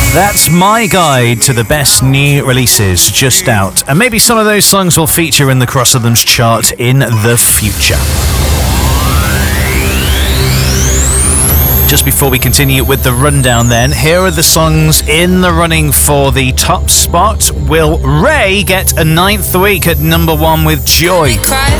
That's my guide to the best new releases just out. And maybe some of those songs will feature in the Cross Rhythms chart in the future. Just before we continue with the rundown then, here are the songs in the running for the top spot. Will Ray get a 9th week at number 1 with Joy?